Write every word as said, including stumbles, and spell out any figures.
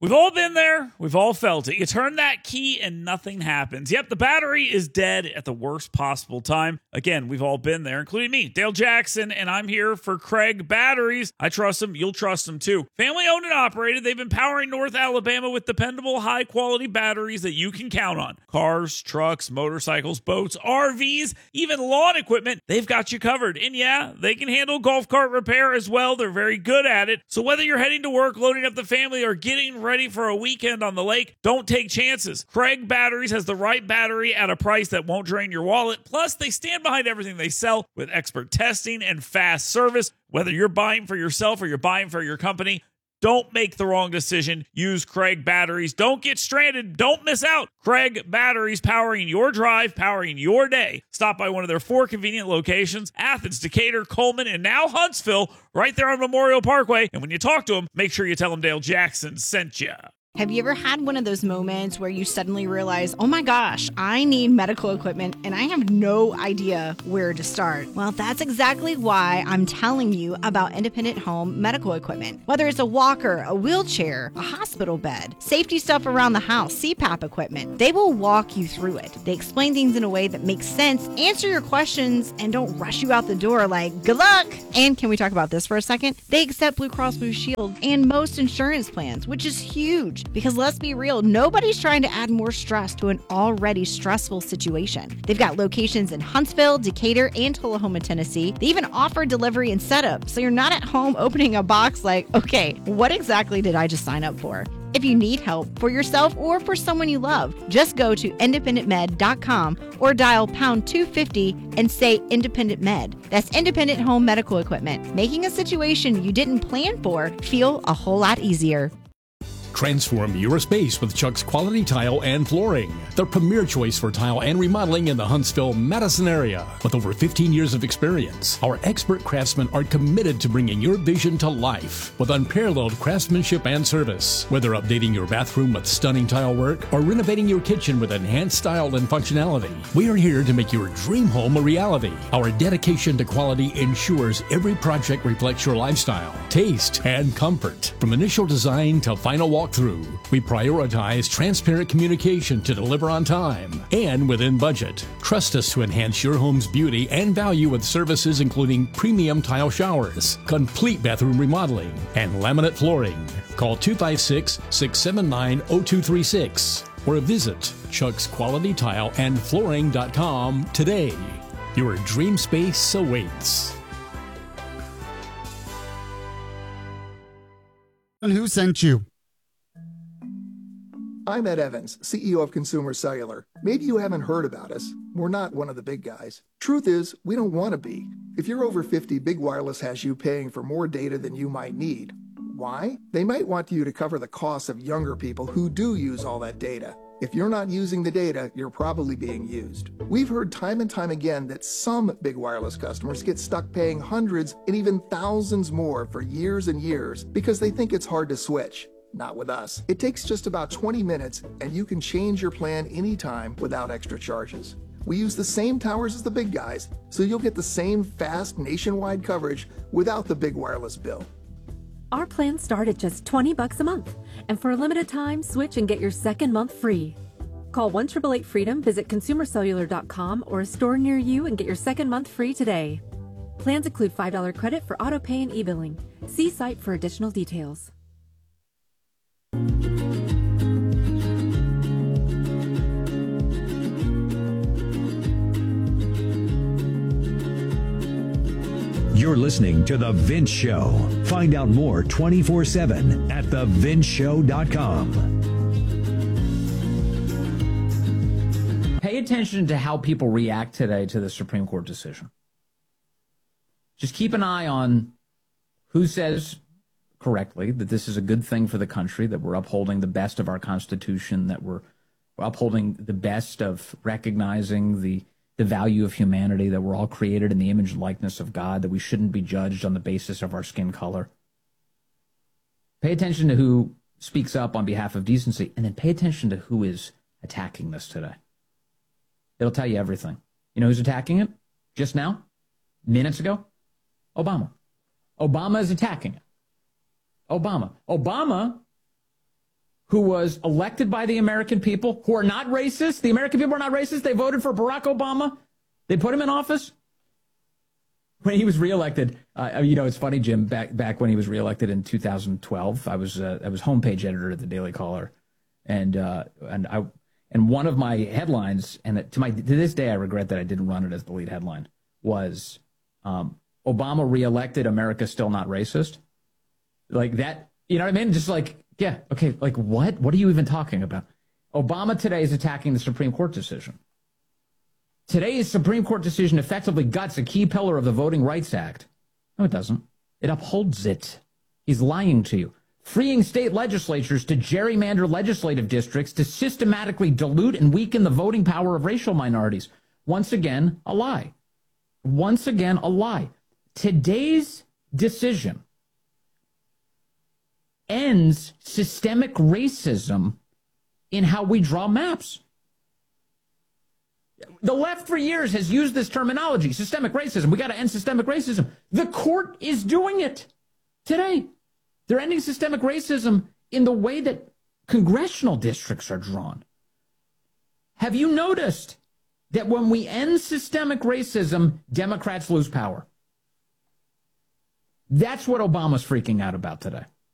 We've all been there. We've all felt it. You turn that key and nothing happens. Yep, the battery is dead at the worst possible time. Again, we've all been there, including me, Dale Jackson, and I'm here for Craig Batteries. I trust them. You'll trust them too. Family owned and operated. They've been powering North Alabama with dependable, high-quality batteries that you can count on. Cars, trucks, motorcycles, boats, R Vs, even lawn equipment. They've got you covered. And yeah, they can handle golf cart repair as well. They're very good at it. So whether you're heading to work, loading up the family, or getting ready for a weekend on the lake, don't take chances. Craig Batteries has the right battery at a price that won't drain your wallet. Plus, they stand behind everything they sell with expert testing and fast service. Whether you're buying for yourself or you're buying for your company, don't make the wrong decision. Use Craig Batteries. Don't get stranded. Don't miss out. Craig Batteries, powering your drive, powering your day. Stop by one of their four convenient locations: Athens, Decatur, Coleman, and now Huntsville, right there on Memorial Parkway. And when you talk to them, make sure you tell them Dale Jackson sent you. Have you ever had one of those moments where you suddenly realize, oh my gosh, I need medical equipment and I have no idea where to start? Well, that's exactly why I'm telling you about Independent Home Medical Equipment. Whether it's a walker, a wheelchair, a hospital bed, safety stuff around the house, C PAP equipment, they will walk you through it. They explain things in a way that makes sense, answer your questions, and don't rush you out the door like, good luck. And can we talk about this for a second? They accept Blue Cross Blue Shield and most insurance plans, which is huge. Because let's be real, nobody's trying to add more stress to an already stressful situation. They've got locations in Huntsville, Decatur, and Tullahoma, Tennessee. They even offer delivery and setup, so you're not at home opening a box like, okay, what exactly did I just sign up for? If you need help for yourself or for someone you love, just go to independent med dot com or dial pound two fifty and say Independent Med. That's Independent Home Medical Equipment, making a situation you didn't plan for feel a whole lot easier. Transform your space with Chuck's Quality Tile and Flooring, the premier choice for tile and remodeling in the Huntsville-Madison area. With over fifteen years of experience, our expert craftsmen are committed to bringing your vision to life with unparalleled craftsmanship and service. Whether updating your bathroom with stunning tile work or renovating your kitchen with enhanced style and functionality, we are here to make your dream home a reality. Our dedication to quality ensures every project reflects your lifestyle, taste, and comfort. From initial design to final wall through, we prioritize transparent communication to deliver on time and within budget. Trust us to enhance your home's beauty and value with services including premium tile showers, complete bathroom remodeling, and laminate flooring. Call two five six, six seven nine, zero two three six or visit chucks quality tile and flooring dot com today. Your dream space awaits. And who sent you? I'm Ed Evans, C E O of Consumer Cellular. Maybe you haven't heard about us. We're not one of the big guys. Truth is, we don't want to be. If you're over fifty, Big Wireless has you paying for more data than you might need. Why? They might want you to cover the costs of younger people who do use all that data. If you're not using the data, you're probably being used. We've heard time and time again that some Big Wireless customers get stuck paying hundreds and even thousands more for years and years because they think it's hard to switch. Not with us. It takes just about twenty minutes and you can change your plan anytime without extra charges. We use the same towers as the big guys, so you'll get the same fast nationwide coverage without the Big Wireless bill. Our plans start at just twenty bucks a month, and for a limited time, switch and get your second month free. Call one eight eight eight freedom, visit consumer cellular dot com or a store near you and get your second month free today. Plans include five dollars credit for auto pay and e-billing. See site for additional details. You're listening to The Vince Show. Find out more twenty-four seven at the vince show dot com. Pay attention to how people react today to the Supreme Court decision. Just keep an eye on who says correctly that this is a good thing for the country, that we're upholding the best of our Constitution, that we're, we're upholding the best of recognizing the the value of humanity, that we're all created in the image and likeness of God, that we shouldn't be judged on the basis of our skin color. Pay attention to who speaks up on behalf of decency, and then pay attention to who is attacking this today. It'll tell you everything. You know who's attacking it? Just now? Minutes ago? Obama. Obama is attacking it. Obama. Obama who was elected by the American people, who are not racist. The American people are not racist. They voted for Barack Obama. They put him in office. When he was reelected, uh, you know, it's funny, Jim, back back when he was reelected in two thousand twelve, I was uh, I was homepage editor at the Daily Caller. And uh, and I and one of my headlines, and to my to this day I regret that I didn't run it as the lead headline, was um, Obama reelected, America still not racist. Like that, you know what I mean? Just like, yeah, okay, like what? What are you even talking about? Obama today is attacking the Supreme Court decision. Today's Supreme Court decision effectively guts a key pillar of the Voting Rights Act. No, it doesn't. It upholds it. He's lying to you. Freeing state legislatures to gerrymander legislative districts to systematically dilute and weaken the voting power of racial minorities. Once again, a lie. Once again, a lie. Today's decision ends systemic racism in how we draw maps. The left for years has used this terminology, systemic racism. We got to end systemic racism. The court is doing it today. They're ending systemic racism in the way that congressional districts are drawn. Have you noticed that when we end systemic racism, Democrats lose power? That's what Obama's freaking out about today.